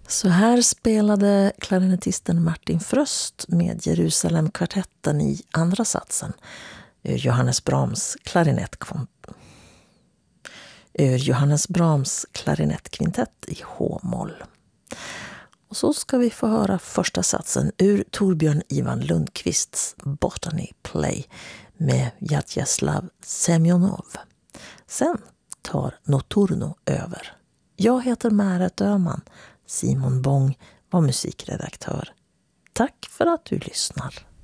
Så här spelade klarinettisten Martin Fröst med Jerusalemkvartetten i andra satsen ur Johannes Brahms klarinettkvintett i H-moll. Och så ska vi få höra första satsen ur Torbjörn Ivan Lundqvists Botany Play med Vjatjeslav Semjonov. Sen tar Noturno över. Jag heter Märet Öhman. Simon Bång var musikredaktör. Tack för att du lyssnar.